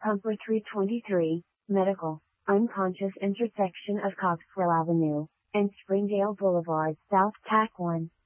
Pumper 323, Medical, unconscious intersection of Coxwell Avenue and Springdale Boulevard, South Tack 1.